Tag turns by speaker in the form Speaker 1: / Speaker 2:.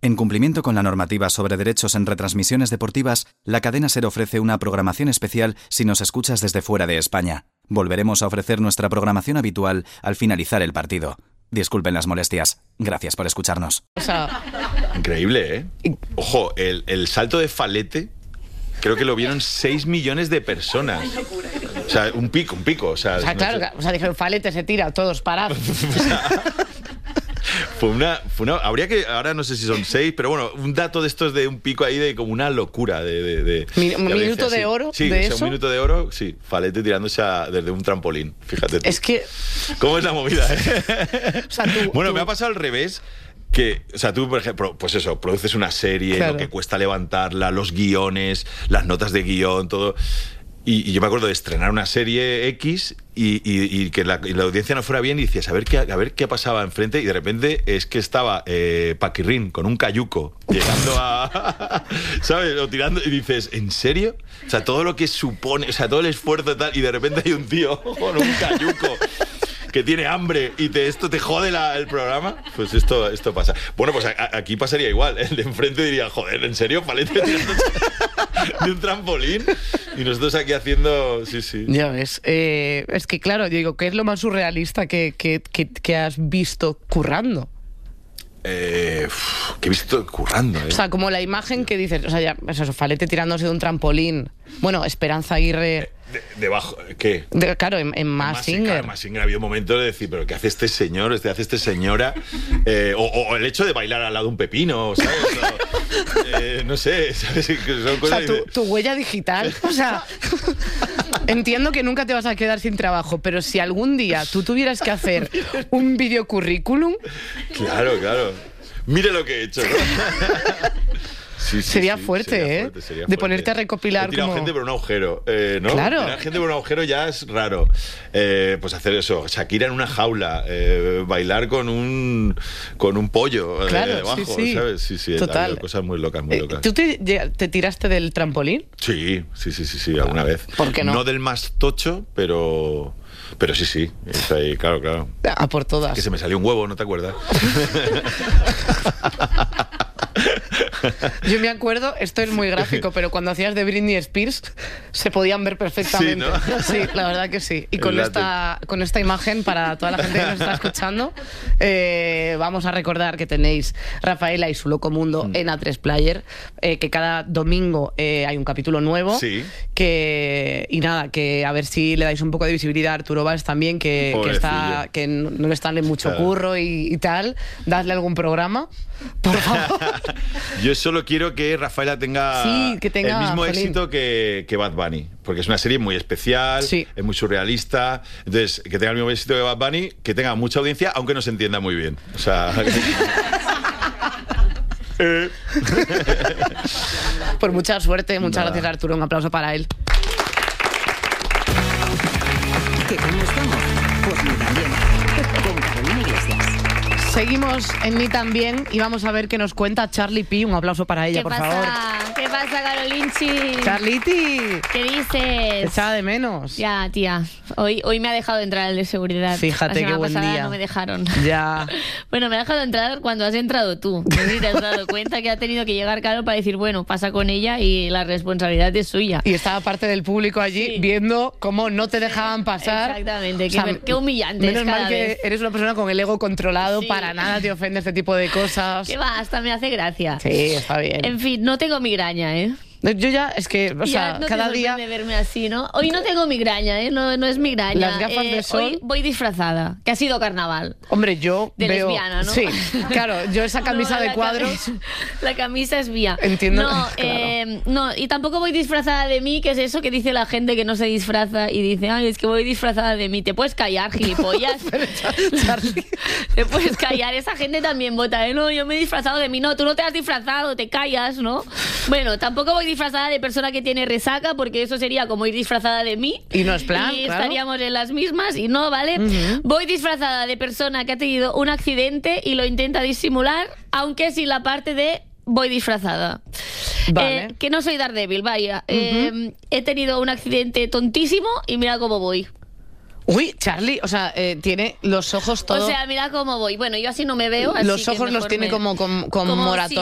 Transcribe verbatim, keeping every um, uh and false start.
Speaker 1: En cumplimiento con la normativa sobre derechos en retransmisiones deportivas, la cadena SER ofrece una programación especial si nos escuchas desde fuera de España. Volveremos a ofrecer nuestra programación habitual al finalizar el partido. Disculpen las molestias. Gracias por escucharnos.
Speaker 2: O sea,
Speaker 3: increíble, ¿eh? Ojo, el, el salto de Falete, creo que lo vieron seis millones de personas. O sea, un pico, un pico. O sea,
Speaker 2: o sea
Speaker 3: no
Speaker 2: claro,
Speaker 3: sé.
Speaker 2: o sea, dijeron, Falete se tira, todos parados.
Speaker 3: O sea, Fue una, fue una, habría que, ahora no sé si son seis, pero bueno, un dato de estos de un pico ahí de como una locura de, de, de
Speaker 2: Mi, un
Speaker 3: de
Speaker 2: minuto de
Speaker 3: sí.
Speaker 2: oro
Speaker 3: sí,
Speaker 2: de
Speaker 3: o sea,
Speaker 2: eso.
Speaker 3: un minuto de oro, sí, Falete tirándose a, desde un trampolín, fíjate tú.
Speaker 2: Es que,
Speaker 3: ¿cómo es la movida, eh?
Speaker 2: o sea, tú,
Speaker 3: bueno,
Speaker 2: tú-
Speaker 3: me ha pasado al revés. Que, o sea, tú, por ejemplo, pues eso, produces una serie,
Speaker 2: Claro.
Speaker 3: lo que cuesta levantarla, los guiones, las notas de guión, todo. Y, y yo me acuerdo de estrenar una serie X y, y, y que la, y la audiencia no fuera bien y decías, a ver qué, a ver qué pasaba enfrente, y de repente es que estaba eh, Paquirrín con un cayuco llegando a... ¿Sabes? O tirando, y dices, ¿en serio? O sea, todo lo que supone, o sea, todo el esfuerzo y tal, y de repente hay un tío con un cayuco que tiene hambre y te, esto te jode la, el programa, pues esto, esto pasa. Bueno, pues a, a, aquí pasaría igual. El de enfrente diría, joder, ¿en serio? Falete tirándose de un trampolín y nosotros aquí haciendo... Sí, sí.
Speaker 2: Ya ves, eh, es que claro, yo digo, ¿qué es lo más surrealista que, que, que, que has visto currando?
Speaker 3: Eh, uf, que he visto currando, ¿eh?
Speaker 2: O sea, como la imagen que dices, o sea, ya, eso, Falete tirándose de un trampolín. Bueno, Esperanza Aguirre...
Speaker 3: De, debajo, ¿qué?
Speaker 2: De, claro, en, en Mask Singer.
Speaker 3: Mask Singer ha habido momentos de decir, pero ¿qué hace este señor? ¿Qué hace este señora? Eh, o, o el hecho de bailar al lado de un pepino, ¿sabes? O, eh, no sé, ¿sabes? Son
Speaker 2: O
Speaker 3: cosas
Speaker 2: sea, tu, tu huella digital. O sea, entiendo que nunca te vas a quedar sin trabajo, pero si algún día tú tuvieras que hacer un videocurrículum,
Speaker 3: Claro, claro. Mire lo que he hecho, ¿no? Sí, sí,
Speaker 2: sería
Speaker 3: sí,
Speaker 2: fuerte,
Speaker 3: sería
Speaker 2: ¿eh?
Speaker 3: fuerte, sería
Speaker 2: De
Speaker 3: fuerte.
Speaker 2: ponerte a recopilar
Speaker 3: He tirado
Speaker 2: como...
Speaker 3: gente por un agujero, eh, ¿no?
Speaker 2: Claro.
Speaker 3: Tirar gente por un agujero ya es raro. Eh, pues hacer eso, Shakira en una jaula, eh, bailar con un con un pollo eh,
Speaker 2: Claro,
Speaker 3: debajo,
Speaker 2: sí, sí.
Speaker 3: ¿sabes? Sí, sí,
Speaker 2: Total.
Speaker 3: ha habido cosas muy locas, muy
Speaker 2: Eh,
Speaker 3: locas.
Speaker 2: ¿Tú te, te tiraste del trampolín?
Speaker 3: Sí, sí, sí, sí, sí, alguna vez.
Speaker 2: ¿Por qué no?
Speaker 3: No del más tocho, pero... Pero sí, sí, está ahí, claro, claro.
Speaker 2: A por todas.
Speaker 3: Que se me salió un huevo, ¿no te acuerdas?
Speaker 2: Yo me acuerdo, esto es muy gráfico, pero cuando hacías de Britney Spears se podían ver perfectamente.
Speaker 3: Sí, ¿no?
Speaker 2: Sí, la verdad que sí. Y
Speaker 3: El
Speaker 2: con
Speaker 3: látex.
Speaker 2: esta, con esta imagen, para toda la gente que nos está escuchando, eh, vamos a recordar que tenéis Rafaela y su Loco Mundo
Speaker 3: Mm.
Speaker 2: en A tres Player, eh, que cada domingo eh, hay un capítulo nuevo.
Speaker 3: Sí.
Speaker 2: Que, y nada, que a ver si le dais un poco de visibilidad a Arturo Valls también, que, que, está,
Speaker 3: Pobrecillo.
Speaker 2: que no, no le está en mucho
Speaker 3: Claro.
Speaker 2: curro y, y tal. Dadle algún programa, por favor.
Speaker 3: Yo solo quiero que Rafaela tenga,
Speaker 2: Sí, que tenga,
Speaker 3: el mismo
Speaker 2: jolín.
Speaker 3: éxito que, que Bad Bunny, porque es una serie muy especial,
Speaker 2: Sí.
Speaker 3: es muy surrealista. Entonces, que tenga el mismo éxito que Bad Bunny, que tenga mucha audiencia, aunque no se entienda muy bien. O sea... eh,
Speaker 2: Por mucha suerte, muchas
Speaker 3: Nada.
Speaker 2: gracias Arturo, un aplauso para él.
Speaker 4: ¿Que cómo estamos? Pues muy bien. Con Carolina Iglesias.
Speaker 2: Seguimos en Ni También y vamos a ver qué nos cuenta Charlie P. Un aplauso para ella,
Speaker 5: ¿Qué
Speaker 2: por
Speaker 5: pasa?
Speaker 2: favor.
Speaker 5: ¿Qué pasa, Carolinchi?
Speaker 2: Charliti,
Speaker 5: ¿Qué
Speaker 2: te
Speaker 5: dices?
Speaker 2: echaba de menos.
Speaker 5: Ya, tía. Hoy, hoy me ha dejado entrar el de seguridad.
Speaker 2: Fíjate
Speaker 5: La semana
Speaker 2: qué buen
Speaker 5: pasada
Speaker 2: día.
Speaker 5: no me dejaron.
Speaker 2: Ya.
Speaker 5: Bueno, me ha dejado entrar cuando has entrado tú. No sé si te has dado cuenta que ha tenido que llegar Carol para decir, bueno, pasa con ella y la responsabilidad es suya.
Speaker 2: Y estaba parte del público allí
Speaker 5: Sí.
Speaker 2: viendo cómo no te dejaban pasar.
Speaker 5: Exactamente,
Speaker 2: O sea,
Speaker 5: qué, qué humillante
Speaker 2: Menos
Speaker 5: es cada
Speaker 2: mal que
Speaker 5: vez.
Speaker 2: eres una persona con el ego controlado,
Speaker 5: Sí.
Speaker 2: para nada te ofende este tipo de cosas.
Speaker 5: ¿Qué va? Hasta me hace gracia.
Speaker 2: Sí, está bien.
Speaker 5: En fin, no tengo migraña, ¿eh?
Speaker 2: Yo ya, es que, o
Speaker 5: Ya,
Speaker 2: sea,
Speaker 5: no
Speaker 2: cada
Speaker 5: te
Speaker 2: día...
Speaker 5: sorprende verme así, ¿no? Hoy no tengo migraña, ¿eh? No, no es migraña.
Speaker 2: Las gafas
Speaker 5: Eh,
Speaker 2: de sol.
Speaker 5: Hoy voy disfrazada, que ha sido carnaval.
Speaker 2: Hombre, yo
Speaker 5: De
Speaker 2: veo...
Speaker 5: lesbiana, ¿no?
Speaker 2: Sí, claro, yo esa camisa
Speaker 5: No,
Speaker 2: de
Speaker 5: la
Speaker 2: cuadros...
Speaker 5: cami- La camisa es mía.
Speaker 2: Entiendo,
Speaker 5: No,
Speaker 2: claro.
Speaker 5: eh, no, y tampoco voy disfrazada de mí, que es eso que dice la gente que no se disfraza y dice, ay, es que voy disfrazada de mí. Te puedes callar, gilipollas.
Speaker 2: Charlie.
Speaker 5: Te puedes callar. Esa gente también vota, ¿eh? No, yo me he disfrazado de mí. No, tú no te has disfrazado, te callas, ¿no? Bueno, tampoco voy disfrazada de persona que tiene resaca, porque eso sería como ir disfrazada de mí.
Speaker 2: Y no es plan,
Speaker 5: Y
Speaker 2: claro.
Speaker 5: estaríamos en las mismas y no, ¿vale?
Speaker 2: Ujú.
Speaker 5: Voy disfrazada de persona que ha tenido un accidente y lo intenta disimular, aunque sin la parte de voy disfrazada.
Speaker 2: Vale.
Speaker 5: Eh, que no soy Daredevil, vaya. Eh, he tenido un accidente tontísimo y mira cómo voy.
Speaker 2: Uy, Charlie, o sea, eh, tiene los ojos todos...
Speaker 5: O sea, mira cómo voy. Bueno, yo así no me veo. así
Speaker 2: los
Speaker 5: que
Speaker 2: ojos los
Speaker 5: mejor
Speaker 2: tiene
Speaker 5: me-
Speaker 2: como con, con
Speaker 5: como
Speaker 2: moratón.
Speaker 5: si